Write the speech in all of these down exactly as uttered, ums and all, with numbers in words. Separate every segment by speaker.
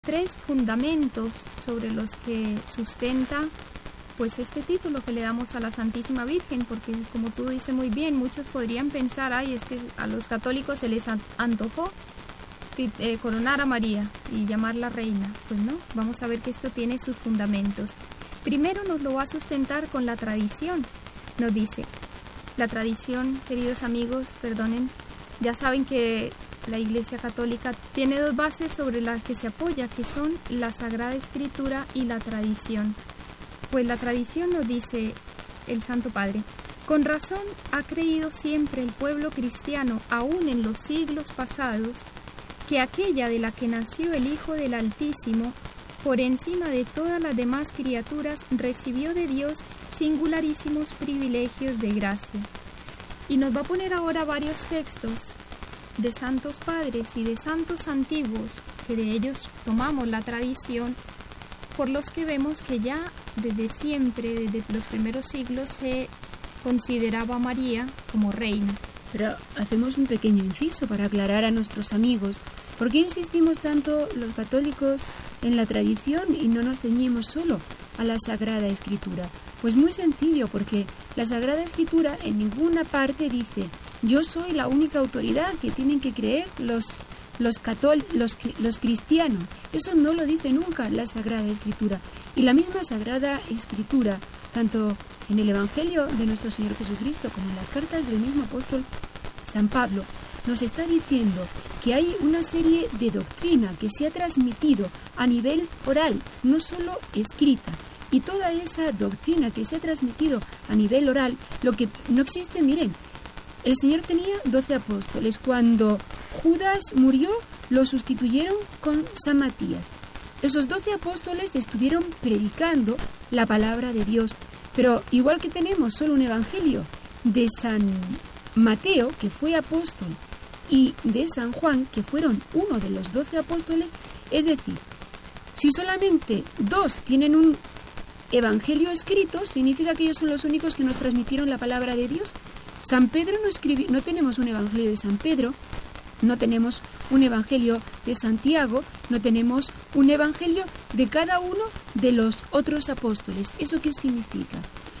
Speaker 1: tres fundamentos sobre los que sustenta pues este título que le damos a la Santísima Virgen, porque como tú dices muy bien, muchos podrían pensar, ay, es que a los católicos se les antojó eh, coronar a María y llamarla reina. Pues no, vamos a ver que esto tiene sus fundamentos. Primero nos lo va a sustentar con la tradición. Nos dice, la tradición, queridos amigos, perdonen, ya saben que la Iglesia Católica tiene dos bases sobre las que se apoya, que son la Sagrada Escritura y la tradición. Pues la tradición nos dice el Santo Padre, con razón ha creído siempre el pueblo cristiano, aún en los siglos pasados, que aquella de la que nació el Hijo del Altísimo, por encima de todas las demás criaturas, recibió de Dios singularísimos privilegios de gracia. Y nos va a poner ahora varios textos de santos padres y de santos antiguos, que de ellos tomamos la tradición, por los que vemos que ya desde siempre, desde los primeros siglos, se consideraba a María como reina.
Speaker 2: Pero hacemos un pequeño inciso para aclarar a nuestros amigos, ¿por qué insistimos tanto los católicos en la tradición y no nos ceñimos solo a la Sagrada Escritura? Pues muy sencillo, porque la Sagrada Escritura en ninguna parte dice yo soy la única autoridad que tienen que creer los, los, catól- los, los cristianos. Eso no lo dice nunca la Sagrada Escritura. Y la misma Sagrada Escritura, tanto en el Evangelio de nuestro Señor Jesucristo como en las cartas del mismo apóstol San Pablo, nos está diciendo que hay una serie de doctrina que se ha transmitido a nivel oral, no solo escrita. Y toda esa doctrina que se ha transmitido a nivel oral, lo que no existe, miren, el Señor tenía doce apóstoles. Cuando Judas murió, lo sustituyeron con San Matías. Esos doce apóstoles estuvieron predicando la palabra de Dios. Pero igual que tenemos solo un evangelio de San Mateo, que fue apóstol, y de San Juan, que fueron uno de los doce apóstoles, es decir, si solamente dos tienen un evangelio escrito, significa que ellos son los únicos que nos transmitieron la palabra de Dios. San Pedro no escribió, no tenemos un evangelio de San Pedro, no tenemos un evangelio de Santiago, no tenemos un evangelio de cada uno de los otros apóstoles. ¿Eso qué significa?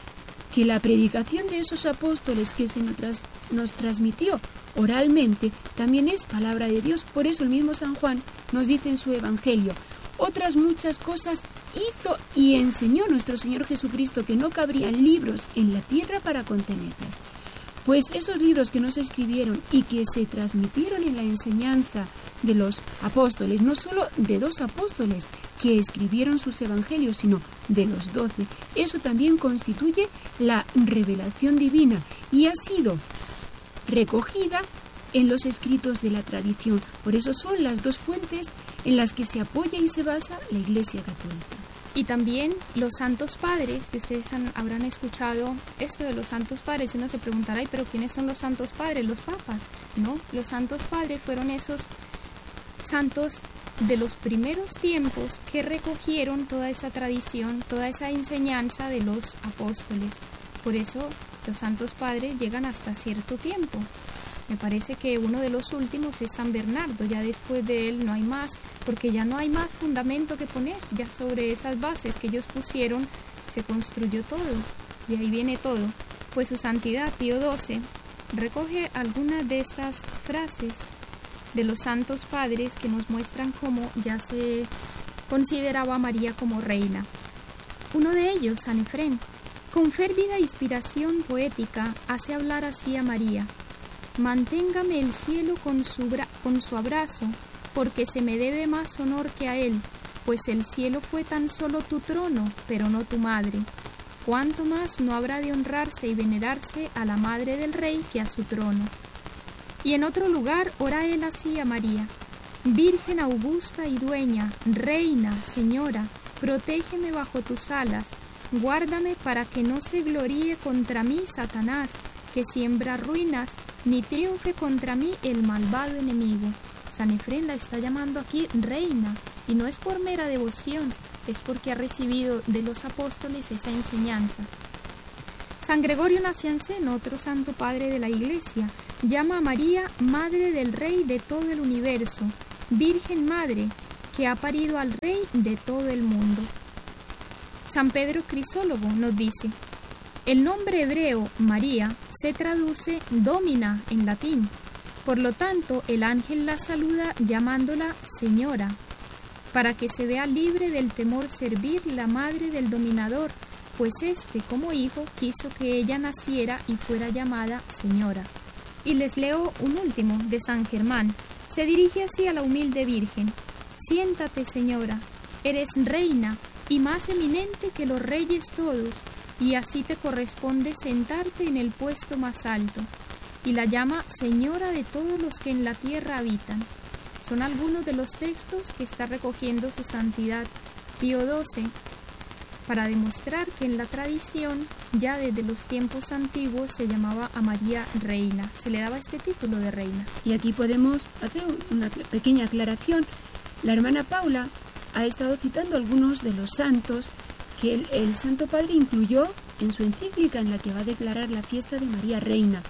Speaker 2: Que la predicación de esos apóstoles que se nos, tras, nos transmitió oralmente también es palabra de Dios. Por eso el mismo San Juan nos dice en su evangelio, otras muchas cosas hizo y enseñó nuestro Señor Jesucristo que no cabrían libros en la tierra para contenerlas. Pues esos libros que no se escribieron y que se transmitieron en la enseñanza de los apóstoles, no solo de dos apóstoles que escribieron sus evangelios, sino de los doce, eso también constituye la revelación divina y ha sido recogida en los escritos de la tradición. Por eso son las dos fuentes en las que se apoya y se basa la Iglesia Católica.
Speaker 1: Y también los santos padres, que ustedes han, habrán escuchado esto de los santos padres, y uno se preguntará, ¿ay, pero quiénes son los santos padres? Los papas, ¿no? Los santos padres fueron esos santos de los primeros tiempos que recogieron toda esa tradición, toda esa enseñanza de los apóstoles. Por eso los santos padres llegan hasta cierto tiempo. Me parece que uno de los últimos es San Bernardo, ya después de él no hay más, porque ya no hay más fundamento que poner, ya sobre esas bases que ellos pusieron se construyó todo, de ahí viene todo. Pues su santidad Pío doce recoge algunas de estas frases de los santos padres que nos muestran cómo ya se consideraba a María como reina. Uno de ellos, San Efrén, con férvida inspiración poética hace hablar así a María: manténgame el cielo con su, bra- con su abrazo, porque se me debe más honor que a él, pues el cielo fue tan solo tu trono, pero no tu madre. ¿Cuánto más no habrá de honrarse y venerarse a la madre del rey que a su trono? Y en otro lugar ora él así a María: Virgen augusta y dueña, reina, señora, protégeme bajo tus alas, guárdame para que no se gloríe contra mí Satanás, que siembra ruinas, ni triunfe contra mí el malvado enemigo. San Efrén la está llamando aquí reina, y no es por mera devoción, es porque ha recibido de los apóstoles esa enseñanza. San Gregorio Nacianceno, otro santo padre de la Iglesia, llama a María Madre del Rey de todo el universo, Virgen Madre, que ha parido al Rey de todo el mundo. San Pedro Crisólogo nos dice: el nombre hebreo María se traduce Domina en latín. Por lo tanto, el ángel la saluda llamándola Señora, para que se vea libre del temor servir la madre del dominador, pues éste, como hijo, quiso que ella naciera y fuera llamada Señora. Y les leo un último de San Germán. Se dirige así a la humilde Virgen: siéntate, Señora, eres reina y más eminente que los reyes todos, y así te corresponde sentarte en el puesto más alto. Y la llama Señora de todos los que en la tierra habitan. Son algunos de los textos que está recogiendo su santidad Pío doce para demostrar que en la tradición, ya desde los tiempos antiguos, se llamaba a María reina, se le daba este título de reina.
Speaker 2: Y aquí podemos hacer una pequeña aclaración. La hermana Paula ha estado citando algunos de los santos que el, el Santo Padre incluyó en su encíclica en la que va a declarar la fiesta de María reina.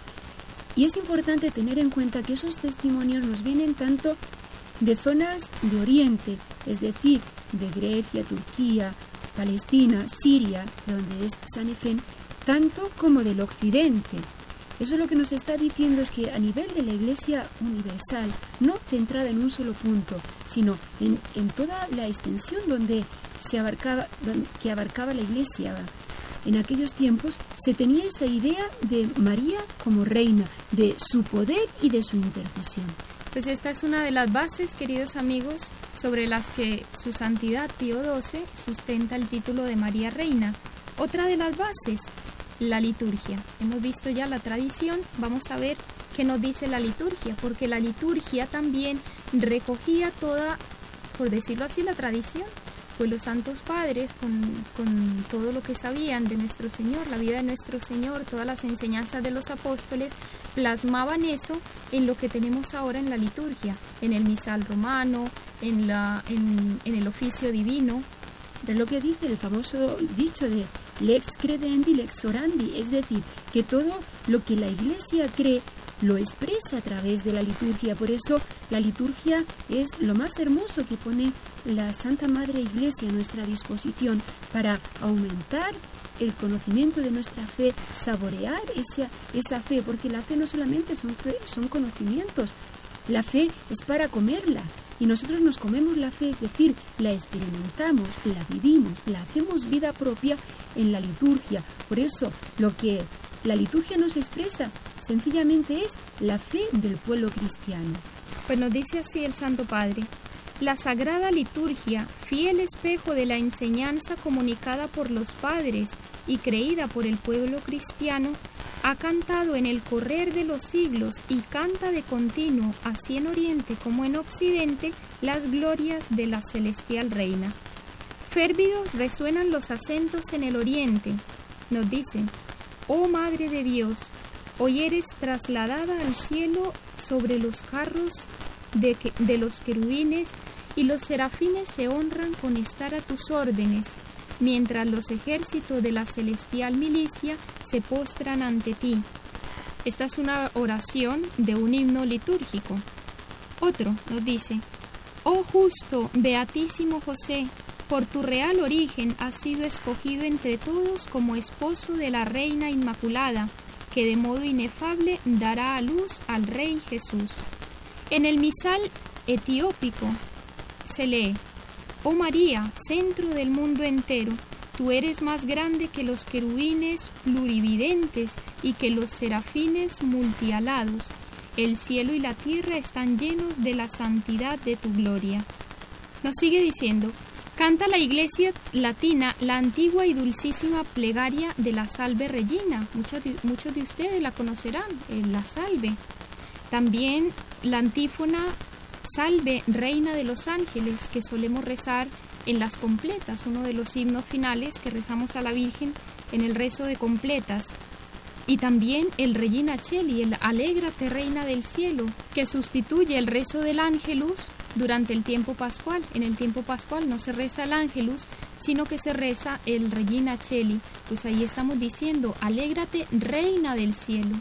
Speaker 2: Y es importante tener en cuenta que esos testimonios nos vienen tanto de zonas de Oriente, es decir, de Grecia, Turquía, Palestina, Siria, de donde es San Efrén, tanto como del Occidente. Eso lo que nos está diciendo es que a nivel de la Iglesia universal, no centrada en un solo punto, sino en, en toda la extensión donde se abarcaba, donde, que abarcaba la Iglesia, en aquellos tiempos se tenía esa idea de María como reina, de su poder y de su intercesión.
Speaker 1: Pues esta es una de las bases, queridos amigos, sobre las que su santidad Pío doce sustenta el título de María reina. Otra de las bases, la liturgia. Hemos visto ya la tradición, vamos a ver qué nos dice la liturgia, porque la liturgia también recogía toda, por decirlo así, la tradición. Pues los santos padres, con, con todo lo que sabían de nuestro Señor, la vida de nuestro Señor, todas las enseñanzas de los apóstoles, plasmaban eso en lo que tenemos ahora en la liturgia, en el misal romano, en, la, en, en el oficio divino.
Speaker 2: De lo que dice el famoso dicho de lex credendi, lex orandi, es decir, que todo lo que la Iglesia cree lo expresa a través de la liturgia. Por eso la liturgia es lo más hermoso que pone la Santa Madre Iglesia a nuestra disposición para aumentar el conocimiento de nuestra fe, saborear esa, esa fe, porque la fe no solamente son, son conocimientos, la fe es para comerla. Y nosotros nos comemos la fe, es decir, la experimentamos, la vivimos, la hacemos vida propia en la liturgia. Por eso, lo que la liturgia nos expresa sencillamente es la fe del pueblo cristiano.
Speaker 1: Pues nos dice así el Santo Padre: la Sagrada Liturgia, fiel espejo de la enseñanza comunicada por los padres y creída por el pueblo cristiano, ha cantado en el correr de los siglos y canta de continuo, así en Oriente como en Occidente, las glorias de la celestial Reina. Férvidos resuenan los acentos en el Oriente. Nos dicen: oh Madre de Dios, hoy eres trasladada al cielo sobre los carros de, que, de los querubines, y los serafines se honran con estar a tus órdenes, mientras los ejércitos de la celestial milicia se postran ante ti. Esta es una oración de un himno litúrgico. Otro nos dice: oh justo, beatísimo José, por tu real origen has sido escogido entre todos como esposo de la Reina Inmaculada, que de modo inefable dará a luz al Rey Jesús. En el misal etiópico se lee: oh María, centro del mundo entero, tú eres más grande que los querubines plurividentes y que los serafines multialados. El cielo y la tierra están llenos de la santidad de tu gloria. Nos sigue diciendo: canta la Iglesia latina la antigua y dulcísima plegaria de la Salve Regina. Muchos de, muchos de ustedes la conocerán, en la Salve. También la antífona Salve Reina de los Ángeles, que solemos rezar en las completas, uno de los himnos finales que rezamos a la Virgen en el rezo de completas. Y también el Regina Cheli, el Alégrate Reina del Cielo, que sustituye el rezo del Ángelus durante el tiempo pascual. En el tiempo pascual no se reza el Ángelus, sino que se reza el Regina Cheli. Pues ahí estamos diciendo: Alégrate Reina del Cielo.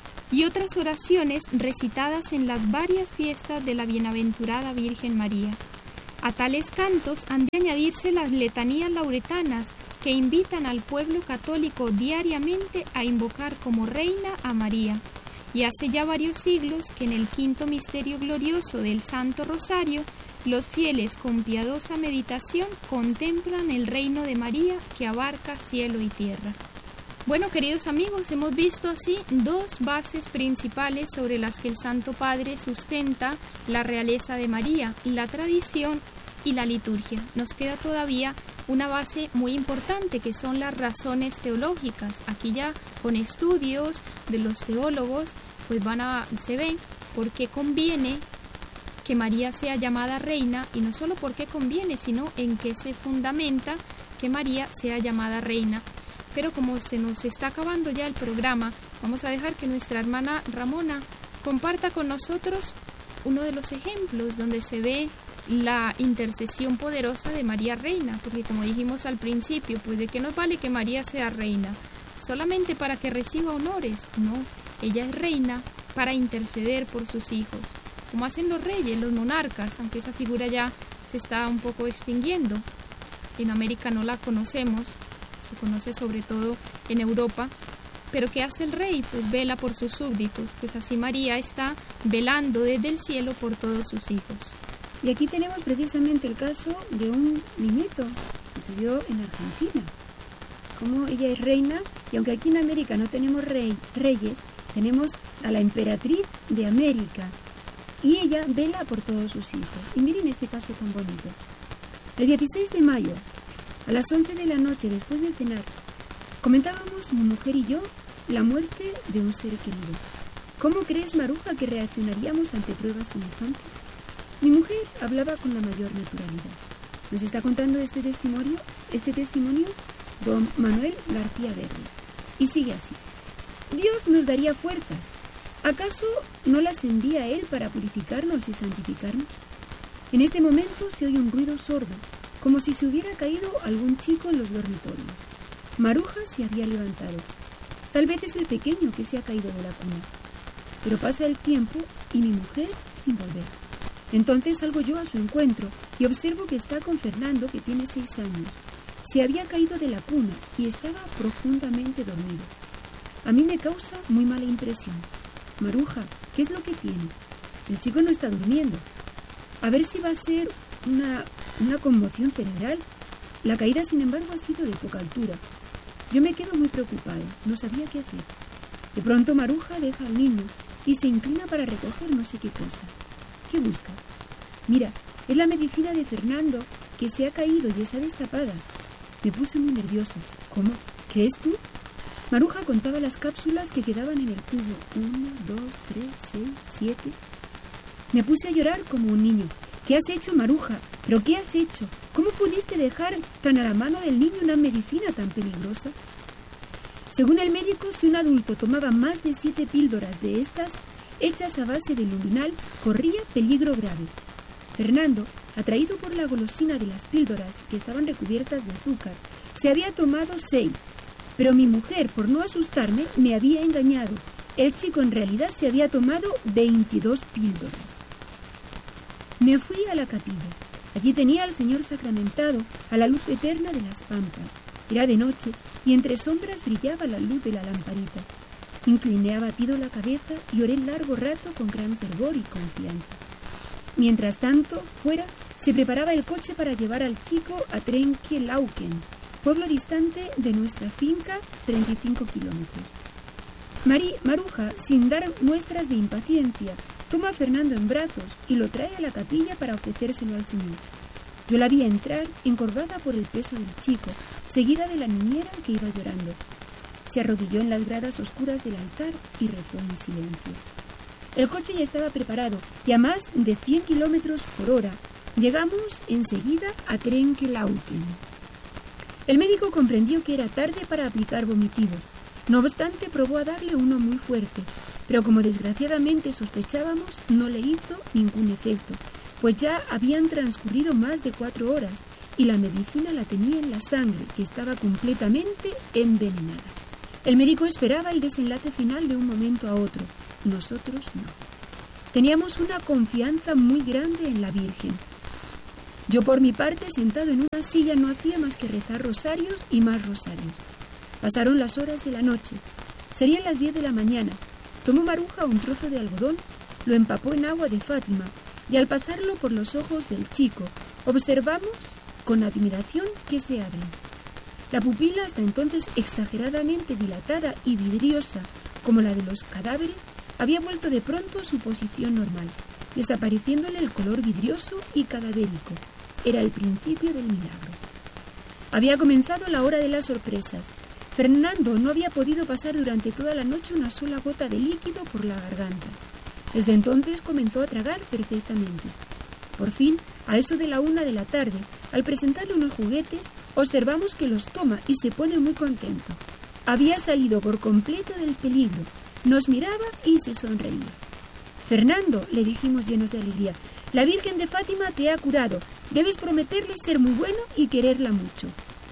Speaker 1: Y otras oraciones recitadas en las varias fiestas de la Bienaventurada Virgen María. A tales cantos han de añadirse las letanías lauretanas que invitan al pueblo católico diariamente a invocar como reina a María. Y hace ya varios siglos que en el quinto misterio glorioso del Santo Rosario, los fieles con piadosa meditación contemplan el reino de María que abarca cielo y tierra. Bueno, queridos amigos, hemos visto así dos bases principales sobre las que el Santo Padre sustenta la realeza de María, la tradición y la liturgia. Nos queda todavía una base muy importante que son las razones teológicas. Aquí ya con estudios de los teólogos pues van a, se ve por qué conviene que María sea llamada reina, y no solo por qué conviene, sino en qué se fundamenta que María sea llamada reina. Pero como se nos está acabando ya el programa, vamos a dejar que nuestra hermana Ramona comparta con nosotros uno de los ejemplos donde se ve la intercesión poderosa de María Reina, porque como dijimos al principio, pues de qué nos vale que María sea reina, solamente para que reciba honores. No, ella es reina para interceder por sus hijos, como hacen los reyes, los monarcas, aunque esa figura ya se está un poco extinguiendo. En América no la conocemos, se conoce sobre todo en Europa. Pero ¿qué hace el rey? Pues vela por sus súbditos. Pues así María está velando desde el cielo por todos sus hijos.
Speaker 2: Y aquí tenemos precisamente el caso de un niñito, sucedió en Argentina. Como ella es reina, y aunque aquí en América no tenemos rey, reyes, tenemos a la emperatriz de América. Y ella vela por todos sus hijos. Y miren este caso tan bonito. El dieciséis de mayo, a las once de la noche, después de cenar, comentábamos, mi mujer y yo, la muerte de un ser querido. ¿Cómo crees, Maruja, que reaccionaríamos ante pruebas semejantes? Mi mujer hablaba con la mayor naturalidad. Nos está contando este testimonio, este testimonio don Manuel García Verde. Y sigue así. Dios nos daría fuerzas. ¿Acaso no las envía Él para purificarnos y santificarnos? En este momento se oye un ruido sordo, como si se hubiera caído algún chico en los dormitorios. Maruja se había levantado. Tal vez es el pequeño que se ha caído de la cuna. Pero pasa el tiempo y mi mujer sin volver. Entonces salgo yo a su encuentro y observo que está con Fernando, que tiene seis años. Se había caído de la cuna y estaba profundamente dormido. A mí me causa muy mala impresión. Maruja, ¿qué es lo que tiene? El chico no está durmiendo. A ver si va a ser una, una conmoción cerebral. La caída, sin embargo, ha sido de poca altura. Yo me quedo muy preocupada, no sabía qué hacer. De pronto Maruja deja al niño y se inclina para recoger no sé qué cosa. ¿Qué busca? Mira, es la medicina de Fernando, que se ha caído y está destapada. Me puse muy nervioso. ¿Cómo? ¿Qué es tú? Maruja contaba las cápsulas que quedaban en el cubo. Uno, dos, tres, seis, siete. Me puse a llorar como un niño. ¿Qué has hecho, Maruja? ¿Pero qué has hecho? ¿Cómo pudiste dejar tan a la mano del niño una medicina tan peligrosa? Según el médico, si un adulto tomaba más de siete píldoras de estas, hechas a base de luminal, corría peligro grave. Fernando, atraído por la golosina de las píldoras, que estaban recubiertas de azúcar, se había tomado seis. Pero mi mujer, por no asustarme, me había engañado. El chico en realidad se había tomado veintidós píldoras. Me fui a la capilla. Allí tenía al Señor sacramentado, a la luz eterna de las pampas. Era de noche y entre sombras brillaba la luz de la lamparita. Incliné abatido la cabeza y oré largo rato con gran fervor y confianza. Mientras tanto, fuera, se preparaba el coche para llevar al chico a Trenquelauquen, pueblo distante de nuestra finca, treinta y cinco kilómetros. Mari, Maruja, sin dar muestras de impaciencia, toma a Fernando en brazos y lo trae a la capilla para ofrecérselo al Señor. Yo la vi entrar, encorvada por el peso del chico, seguida de la niñera que iba llorando. Se arrodilló en las gradas oscuras del altar y rezó en silencio. El coche ya estaba preparado y a más de cien kilómetros por hora llegamos enseguida a Trenquelauquen. El médico comprendió que era tarde para aplicar vomitivos. No obstante, probó a darle uno muy fuerte, pero como desgraciadamente sospechábamos, no le hizo ningún efecto, pues ya habían transcurrido más de cuatro horas y la medicina la tenía en la sangre, que estaba completamente envenenada. El médico esperaba el desenlace final de un momento a otro, nosotros no. Teníamos una confianza muy grande en la Virgen. Yo por mi parte, sentado en una silla, no hacía más que rezar rosarios y más rosarios. Pasaron las horas de la noche. Serían las diez de la mañana. Tomó Maruja un trozo de algodón, lo empapó en agua de Fátima y al pasarlo por los ojos del chico, observamos con admiración que se abren. La pupila, hasta entonces exageradamente dilatada y vidriosa como la de los cadáveres, había vuelto de pronto a su posición normal, desapareciéndole el color vidrioso y cadavérico. Era el principio del milagro. Había comenzado la hora de las sorpresas. Fernando no había podido pasar durante toda la noche una sola gota de líquido por la garganta. Desde entonces comenzó a tragar perfectamente. Por fin, a eso de la una de la tarde, al presentarle unos juguetes, observamos que los toma y se pone muy contento. Había salido por completo del peligro. Nos miraba y se sonreía. «Fernando», le dijimos llenos de alegría, «la Virgen de Fátima te ha curado. Debes prometerle ser muy bueno y quererla mucho».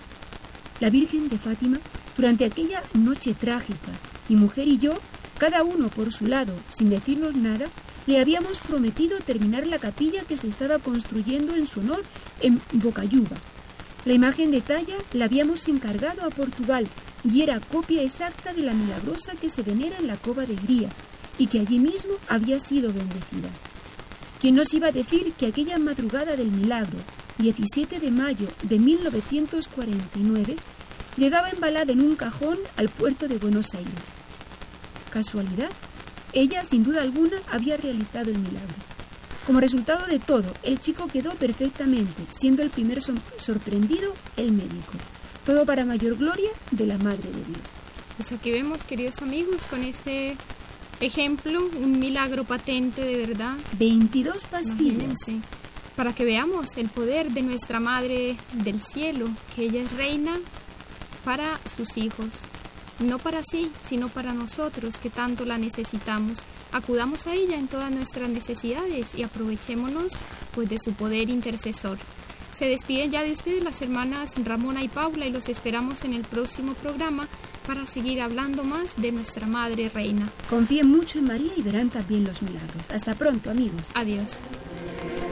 Speaker 2: La Virgen de Fátima, durante aquella noche trágica, mi mujer y yo, cada uno por su lado, sin decirnos nada, le habíamos prometido terminar la capilla que se estaba construyendo en su honor en Bocayuva. La imagen de talla la habíamos encargado a Portugal y era copia exacta de la milagrosa que se venera en la cova de Gría y que allí mismo había sido bendecida. ¿Quién nos iba a decir que aquella madrugada del milagro, diecisiete de mayo de mil novecientos cuarenta y nueve, llegaba embalada en un cajón al puerto de Buenos Aires? ¿Casualidad? Ella, sin duda alguna, había realizado el milagro. Como resultado de todo, el chico quedó perfectamente, siendo el primer so- sorprendido el médico. Todo para mayor gloria de la Madre de Dios.
Speaker 1: Pues aquí vemos, queridos amigos, con este ejemplo, un milagro patente de verdad.
Speaker 2: veintidós pastillas.
Speaker 1: Imagínense, para que veamos el poder de nuestra Madre del Cielo, que ella es reina para sus hijos. No para sí, sino para nosotros, que tanto la necesitamos. Acudamos a ella en todas nuestras necesidades y aprovechémonos pues de su poder intercesor. Se despiden ya de ustedes las hermanas Ramona y Paula y los esperamos en el próximo programa para seguir hablando más de nuestra Madre Reina.
Speaker 2: Confíen mucho en María y verán también los milagros. Hasta pronto, amigos.
Speaker 1: Adiós.